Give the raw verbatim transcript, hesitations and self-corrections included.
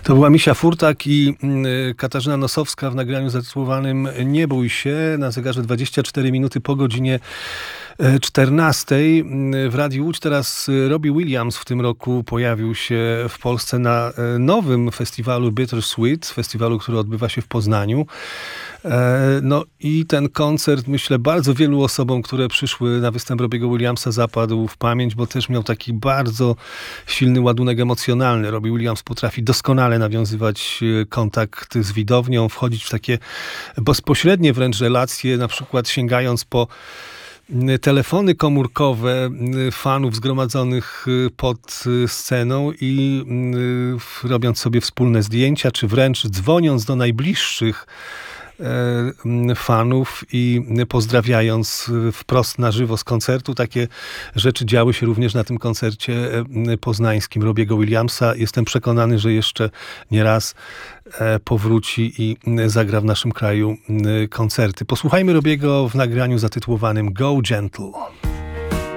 To była Misia Furtak i Katarzyna Nosowska w nagraniu zatytułowanym Nie bój się, na zegarze dwadzieścia cztery minuty po godzinie czternastej. W Radiu Łódź teraz Robbie Williams w tym roku pojawił się w Polsce na nowym festiwalu Bittersweet, festiwalu, który odbywa się w Poznaniu. No i ten koncert, myślę, bardzo wielu osobom, które przyszły na występ Robbiego Williamsa, zapadł w pamięć, bo też miał taki bardzo silny ładunek emocjonalny. Robbie Williams potrafi doskonale nawiązywać kontakt z widownią, wchodzić w takie bezpośrednie wręcz relacje, na przykład sięgając po telefony komórkowe fanów zgromadzonych pod sceną i robiąc sobie wspólne zdjęcia, czy wręcz dzwoniąc do najbliższych fanów i pozdrawiając wprost na żywo z koncertu. Takie rzeczy działy się również na tym koncercie poznańskim Robbiego Williamsa. Jestem przekonany, że jeszcze nie raz powróci i zagra w naszym kraju koncerty. Posłuchajmy Robbiego w nagraniu zatytułowanym Go Gentle.